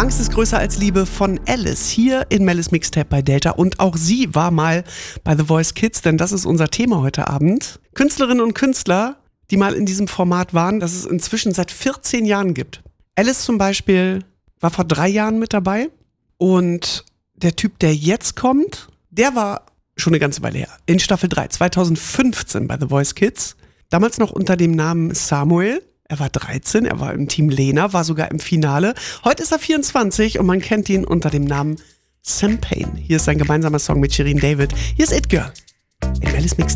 Angst ist größer als Liebe von Alice hier in Mellis Mixtape bei Delta. Und auch sie war mal bei The Voice Kids, denn das ist unser Thema heute Abend. Künstlerinnen und Künstler, die mal in diesem Format waren, das es inzwischen seit 14 Jahren gibt. Alice zum Beispiel war vor 3 Jahren mit dabei. Und der Typ, der jetzt kommt, der war schon eine ganze Weile her. In Staffel 3, 2015 bei The Voice Kids. Damals noch unter dem Namen Samuel. Er war 13, er war im Team Lena, war sogar im Finale. Heute ist er 24 und man kennt ihn unter dem Namen Sam Payne. Hier ist sein gemeinsamer Song mit Shirin David. Hier ist It Girl in Mellis Mixtape.